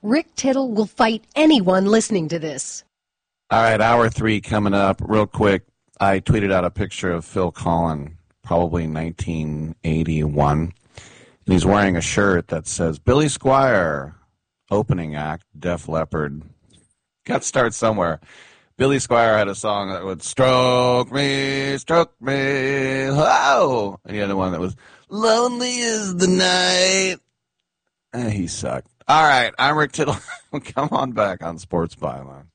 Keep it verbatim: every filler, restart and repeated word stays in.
Rick Tittle will fight anyone listening to this. All right, hour three coming up. Real quick, I tweeted out a picture of Phil Collin, probably nineteen eighty-one. And he's wearing a shirt that says, Billy Squier, opening act, Def Leppard. Got to start somewhere. Billy Squier had a song that would stroke me, stroke me, oh! And he had one that was, lonely is the night. Eh, he sucked. All right, I'm Rick Tittle. Come on back on Sports Byline.